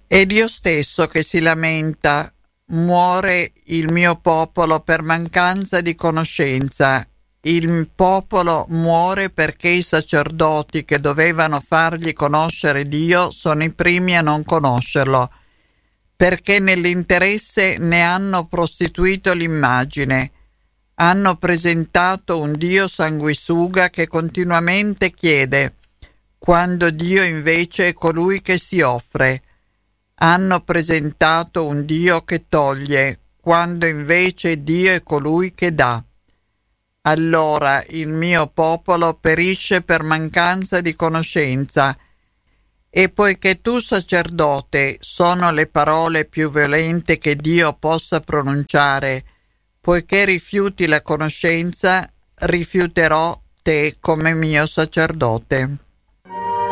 È Dio stesso che si lamenta: muore il mio popolo per mancanza di conoscenza. Il popolo muore perché i sacerdoti che dovevano fargli conoscere Dio sono i primi a non conoscerlo, perché nell'interesse ne hanno prostituito l'immagine. Hanno presentato un Dio sanguisuga che continuamente chiede, quando Dio invece è colui che si offre. Hanno presentato un Dio che toglie, quando invece Dio è colui che dà. Allora il mio popolo perisce per mancanza di conoscenza, e poiché tu, sacerdote, sono le parole più violente che Dio possa pronunciare, poiché rifiuti la conoscenza, rifiuterò te come mio sacerdote.